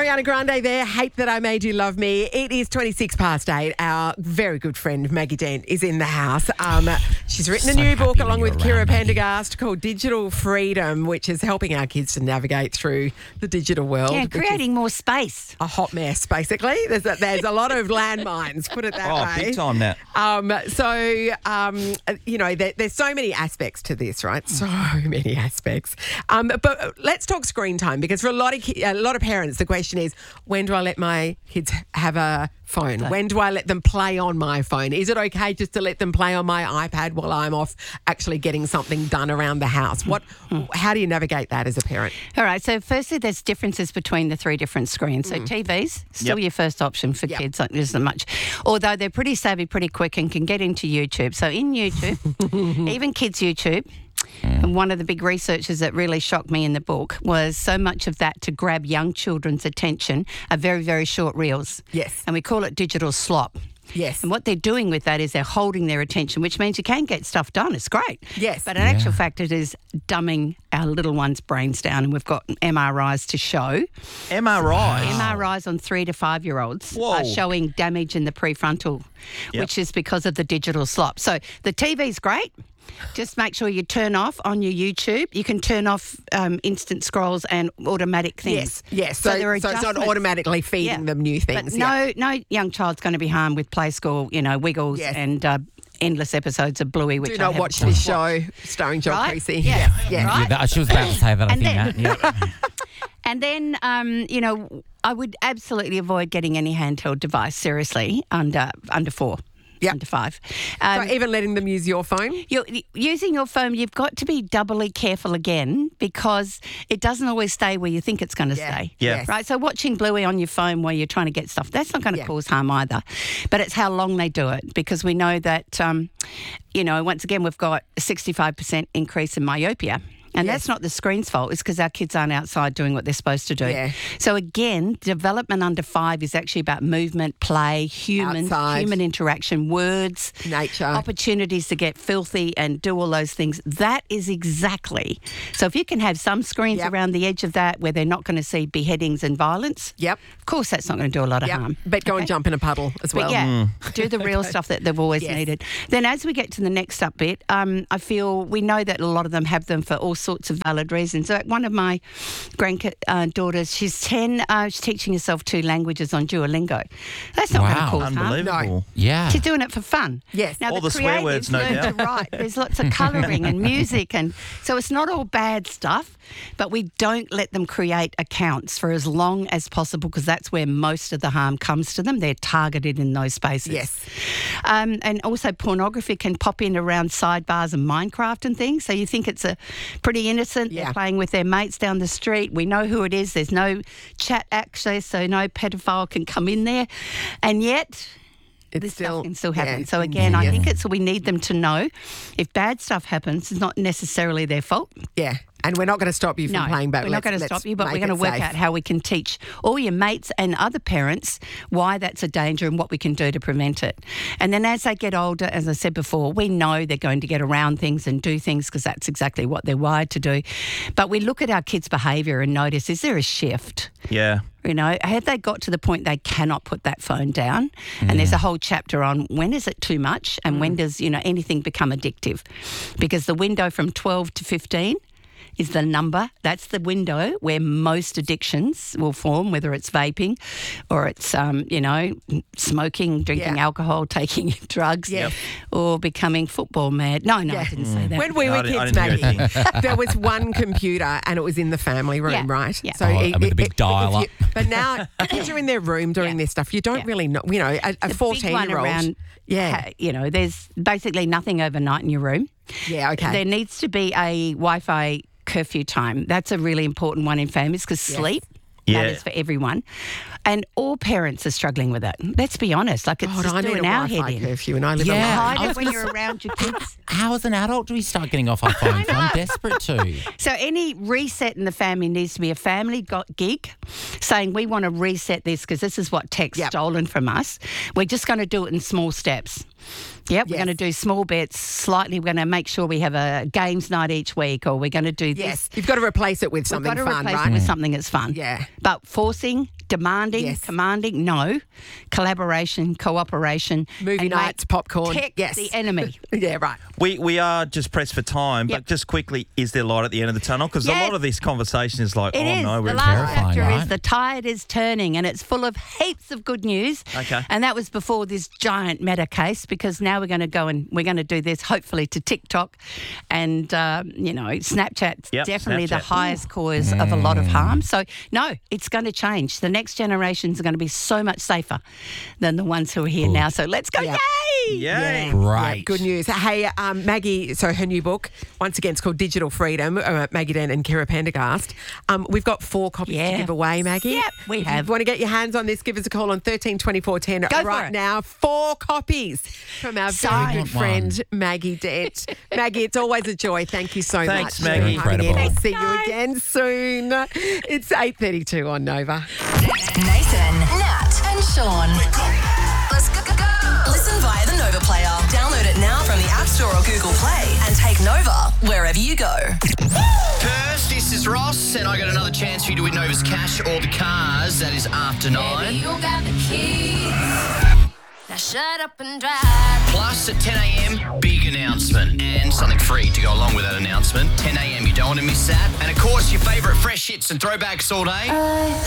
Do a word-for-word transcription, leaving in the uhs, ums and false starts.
Ariana Grande there, Hate That I Made You Love Me. It is twenty-six past eight. Our very good friend Maggie Dent is in the house. Um, she's written a So new book happy along when with you're Kira around, Maggie. Pendergast called Digital Freedom, which is helping our kids to navigate through the digital world. Yeah, which is creating more space. a hot mess, basically. There's a, there's a lot of landmines, put it that Oh, way. big time now. Um, so, um, you know, there, there's so many aspects to this, right? So many aspects. Um, but let's talk screen time, because for a lot of ki- a lot of parents, the question is, when do I let my kids have a phone? When do I let them play on my phone? Is it okay just to let them play on my iPad while I'm off actually getting something done around the house? What? How do you navigate that as a parent? All right, so firstly, there's differences between the three different screens. So T Vs, still Yep. your first option for Yep. kids, like, there isn't much. Although they're pretty savvy pretty quick and can get into YouTube. So in YouTube, even kids' YouTube, and one of the big researches that really shocked me in the book was so much of that to grab young children's attention are very, very short reels. Yes. And we call it digital slop. Yes. And what they're doing with that is they're holding their attention, which means you can get stuff done. It's great. Yes. But in actual fact, it is dumbing our little ones' brains down. And we've got M R Is to show. M R I. M R Is on three to five-year-olds Whoa. are showing damage in the prefrontal, Yep. which is because of the digital slop. So the T V's great. Just make sure you turn off on your YouTube. You can turn off um, instant scrolls and automatic things. Yes, yes. So, there are so it's not adjustments. automatically feeding Yeah. them new But things. yeah. no, no young child's going to be harmed with Play School, you know, Wiggles Yes. and uh, endless episodes of Bluey, which Do I not haven't watch quite this watched. show starring John Right? Creasy. Yeah. Yes, yes. Right? Yeah, that, she was about to say that, I And think, then- that. Yeah. And then, um, you know, I would absolutely avoid getting any handheld device, seriously, under under four. Yep. Under five. So Um, even letting them use your phone? You're using your phone, you've got to be doubly careful again, because it doesn't always stay where you think it's going to Yeah. stay. Yeah. Yes. Right. So watching Bluey on your phone while you're trying to get stuff, that's not going to Yeah. cause harm either. But it's how long they do it, because we know that, um, you know, once again, we've got a sixty-five percent increase in myopia. And Yes. that's not the screen's fault. It's because our kids aren't outside doing what they're supposed to do. Yeah. So again, development under five is actually about movement, play, human, Outside. human interaction, words, Nature. opportunities to get filthy and do all those things. That is exactly. So if you can have some screens Yep. around the edge of that where they're not going to see beheadings and violence, Yep. of course that's not going to do a lot of Yep. harm. But go and Okay? jump in a puddle as well. But yeah, do the real stuff that they've always Yes. needed. Then as we get to the next up bit, um, I feel we know that a lot of them have them for all sorts of valid reasons. So one of my granddaughters, she's ten, uh, she's teaching herself two languages on Duolingo. That's not going to Wow. cause harm. Unbelievable. Yeah. She's doing it for fun. Yes. Now All the swear creatives words, no learn doubt. to write. There's lots of colouring and music, and so it's not all bad stuff. But we don't let them create accounts for as long as possible, because that's where most of the harm comes to them. They're targeted in those spaces. Yes. Um, and also pornography can pop in around sidebars and Minecraft and things. So you think it's a pretty innocent. Yeah. They're playing with their mates down the street. We know who it is. There's no chat access, so no pedophile can come in there. And yet It's this still, stuff can still yeah, happen. So again, I yes. think it's we need them to know if bad stuff happens, it's not necessarily their fault. Yeah. And we're not going to stop you from No, playing, but we're not let's- going to let's stop you, but make we're going to it work safe. out how we can teach all your mates and other parents why that's a danger and what we can do to prevent it. And then as they get older, as I said before, we know they're going to get around things and do things because that's exactly what they're wired to do. But we look at our kids' behaviour and notice, is there a shift? Yeah. You know, have they got to the point they cannot put that phone down? And there's a whole chapter on when is it too much and when does, you know, anything become addictive? Because the window from twelve to fifteen is the number. That's the window where most addictions will form, whether it's vaping or it's, um, you know, smoking, drinking Yeah. alcohol, taking drugs, Yep. or becoming football mad. No, no, Yeah. I didn't say that. When we No, I were didn't- I kids, didn't hear Maggie, there was one computer and it was in the family room, Yeah, right? yeah. So Oh, and with the big if dial you- But now kids are in their room doing Yeah. this stuff. You don't Yeah. really know, you know, a, a The big one fourteen-year-old. around, Yeah. ha- you know, there's basically nothing overnight in your room. Yeah, okay. There needs to be a Wi-Fi curfew time. That's a really important one in families because Yes. sleep Yeah. matters for everyone. And all parents are struggling with it. Let's be honest. Like, it's God, just I need doing a our Wi-Fi head in. curfew and I live Yeah. alone. I Hide was it when gonna you're around your kids. How as an adult do we start getting off our phones? I'm desperate to. So any reset in the family needs to be a family go- gig saying we want to reset this because this is what tech's Yep. stolen from us. We're just going to do it in small steps. Yep, we're Yes. going to do small bits, slightly. We're going to make sure we have a games night each week, or we're going to do this. Yes, you've got to replace it with something We've got to fun, replace right? it with something that's fun. Yeah. But forcing demanding, Yes. commanding. No. Collaboration, cooperation. Movie and nights, make popcorn. tech Yes. the enemy. Yeah, right. We we are just pressed for time, Yep. but just quickly, is there light at the end of the tunnel? Because Yes. a lot of this conversation is like, It oh is. no, we're the in last trouble. terrifying, chapter is right? the tide is turning, and it's full of heaps of good news. Okay. And that was before this giant Meta case, because now we're going to go and we're going to do this hopefully to TikTok, and um, you know, Snapchat's Yep, definitely the Snapchat. highest cause of a lot of harm. So no, it's going to change. The next generations are going to be so much safer than the ones who are here now. So let's go! Yeah. Yay! Yay. Great. Yeah, good news. Hey, um, Maggie, so her new book, once again, it's called Digital Freedom, uh, Maggie Dent and Kira Pendergast. Um, we've got four copies Yeah. to give away, Maggie. Yep, we If have. you want to get your hands on this, give us a call on thirteen twenty-four ten Go for right it. now. Four copies from our very Sign. good friend, Maggie Dent. Maggie, it's always a joy. Thank you so Thanks, much. Maggie. for coming in. Incredible. See you Thanks, again soon. It's eight thirty-two on Nova. Nathan, Nat, and Sean. Let's go, go, go. Listen via the Nova Player. Download it now from the App Store or Google Play and take Nova wherever you go. First, this is Ross, and I got another chance for you to win Nova's cash or the cars. That is after nine. You got the keys. Now shut up and drive. Plus, at ten a.m, big announcement and something free to go along with that announcement. ten a.m, you don't want to miss that. And of course, your favourite fresh hits and throwbacks all day.